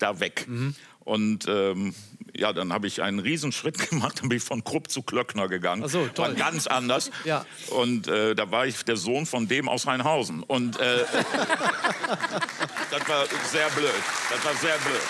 da weg. Und ja, dann habe ich einen Riesenschritt gemacht, dann bin ich von Krupp zu Klöckner gegangen. Ach so, toll. War ganz anders. Ja. Und da war ich der Sohn von dem aus Rheinhausen. Und das war sehr blöd. Das war sehr blöd.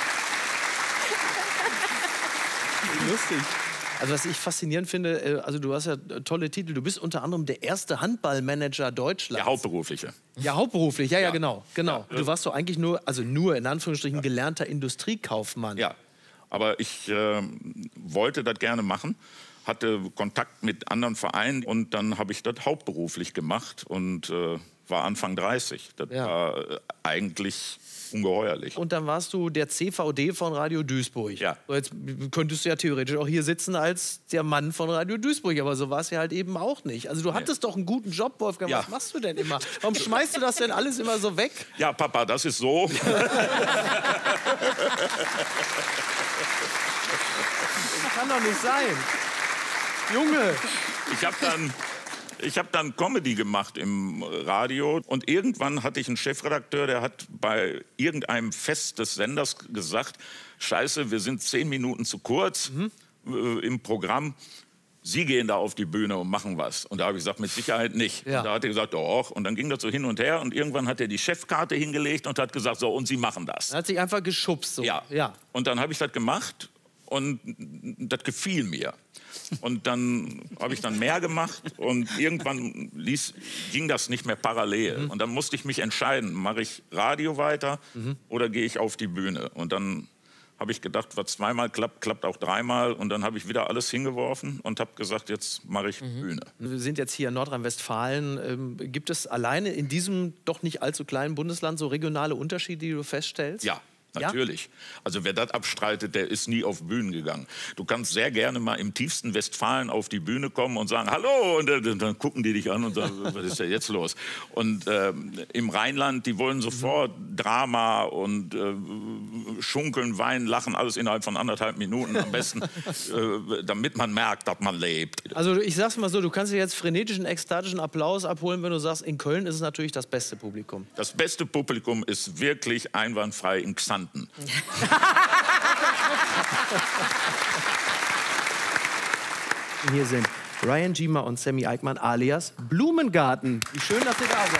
Lustig. Also was ich faszinierend finde, also du hast ja tolle Titel. Du bist unter anderem der erste Handballmanager Deutschlands. Der Hauptberufliche. Ja, hauptberuflich, ja, genau. Ja. Du warst doch eigentlich nur in Anführungsstrichen gelernter Industriekaufmann. Ja, aber ich wollte das gerne machen, hatte Kontakt mit anderen Vereinen und dann habe ich das hauptberuflich gemacht und war Anfang 30. Das war eigentlich ungeheuerlich. Und dann warst du der CVD von Radio Duisburg. Ja. So, jetzt könntest du ja theoretisch auch hier sitzen als der Mann von Radio Duisburg, aber so war es ja halt eben auch nicht. Also du hattest doch einen guten Job, Wolfgang. Ja. Was machst du denn immer? Warum schmeißt du das denn alles immer so weg? Ja, Papa, das ist so. Das kann doch nicht sein. Junge! Ich hab dann Comedy gemacht im Radio und irgendwann hatte ich einen Chefredakteur, der hat bei irgendeinem Fest des Senders gesagt, Scheiße, wir sind 10 Minuten zu kurz im Programm. Sie gehen da auf die Bühne und machen was. Und da habe ich gesagt, mit Sicherheit nicht. Ja. Und da hat er gesagt, doch. Und dann ging das so hin und her. Und irgendwann hat er die Chefkarte hingelegt und hat gesagt, so, und Sie machen das. Er hat sich einfach geschubst. So. Ja. Und dann habe ich das gemacht und das gefiel mir. Und dann habe ich dann mehr gemacht und irgendwann ging das nicht mehr parallel. Und dann musste ich mich entscheiden, mache ich Radio weiter oder gehe ich auf die Bühne? Und dann habe ich gedacht, was zweimal klappt, klappt auch dreimal. Und dann habe ich wieder alles hingeworfen und habe gesagt, jetzt mache ich Bühne. Wir sind jetzt hier in Nordrhein-Westfalen. Gibt es alleine in diesem doch nicht allzu kleinen Bundesland so regionale Unterschiede, die du feststellst? Ja. Natürlich. Also wer das abstreitet, der ist nie auf Bühnen gegangen. Du kannst sehr gerne mal im tiefsten Westfalen auf die Bühne kommen und sagen, hallo, und dann gucken die dich an und sagen, was ist denn jetzt los? Und im Rheinland, die wollen sofort Drama und schunkeln, weinen, lachen, alles innerhalb von 1,5 Minuten am besten, damit man merkt, dass man lebt. Also ich sag's mal so, du kannst dir jetzt frenetischen, ekstatischen Applaus abholen, wenn du sagst, in Köln ist es natürlich das beste Publikum. Das beste Publikum ist wirklich einwandfrei in Xanten. Hier sind Ryan Gima und Sammy Eickmann alias Blumengarten. Wie schön, dass ihr da seid.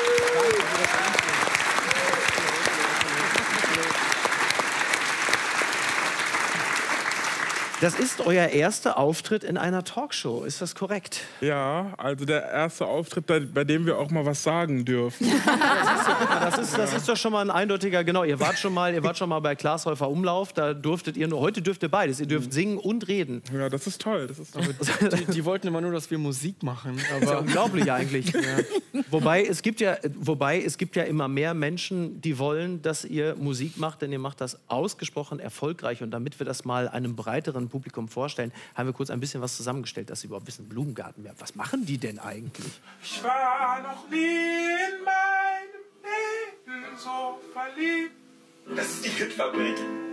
Das ist euer erster Auftritt in einer Talkshow, ist das korrekt? Ja, also der erste Auftritt, bei dem wir auch mal was sagen dürfen. Das ist doch schon mal ein eindeutiger, genau, ihr wart schon mal bei Glashäufer Umlauf, da durftet ihr nur, heute dürft ihr beides, ihr dürft singen und reden. Ja, das ist toll. Das ist toll. Die wollten immer nur, dass wir Musik machen. Das ist ja unglaublich eigentlich. Ja. Wobei es gibt ja immer mehr Menschen, die wollen, dass ihr Musik macht, denn ihr macht das ausgesprochen erfolgreich. Und damit wir das mal einem breiteren Publikum vorstellen, haben wir kurz ein bisschen was zusammengestellt, dass sie überhaupt wissen, Blumengarten. Was machen die denn eigentlich? Ich war noch nie in meinem Leben so verliebt. Das ist die Hitfabrik.